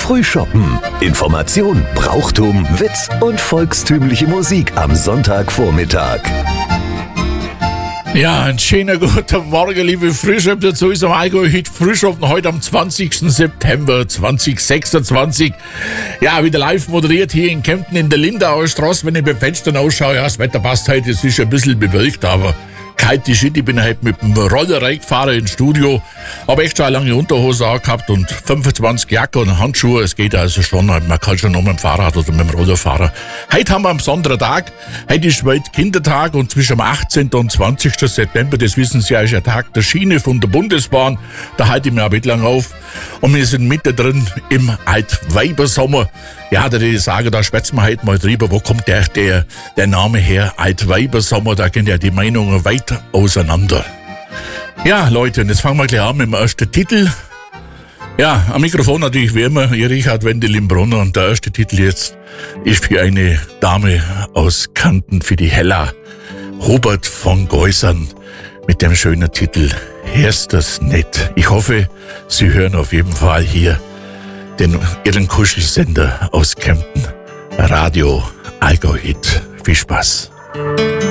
Frühschoppen. Information, Brauchtum, Witz und volkstümliche Musik am Sonntagvormittag. Ja, ein schöner guten Morgen, liebe Frühschoppen. Dazu ist am Allgäu-Hit Frühschoppen heute am 20. September 2026. Ja, wieder live moderiert hier in Kempten in der Lindauer Straße. Wenn ich beim Fenster ausschaue, ja, das Wetter passt heute, es ist ein bisschen bewölkt, aber kalt die Shit. Ich bin heute mit dem Roller reingefahren ins Studio. Habe extra eine lange Unterhose angehabt und 25 Jacke und Handschuhe. Es geht also schon, man kann schon noch mit dem Fahrrad oder mit dem Roller fahren. Heute haben wir einen besonderen Tag. Heute ist Weltkindertag und zwischen dem 18. und 20. September, das wissen Sie ja, ist der Tag der Schiene von der Bundesbahn. Da halte ich mir ein bisschen lang auf. Und wir sind mittendrin im Altweibersommer. Ja, da würde ich sagen, da schwätzen wir heute mal drüber, wo kommt der Name her? Altweibersommer, da gehen ja die Meinungen weit auseinander. Ja, Leute, und jetzt fangen wir gleich an mit dem ersten Titel. Ja, am Mikrofon natürlich wie immer, Ihr Richard Wendelin-Brunner, und der erste Titel jetzt ist für eine Dame aus Kärnten, für die Hella Hubert von Geusern, mit dem schönen Titel Hörst das nicht? Ich hoffe, Sie hören auf jeden Fall hier Ihren Kuschelsender aus Kempten, Radio Allgäu-Hit. Viel Spaß.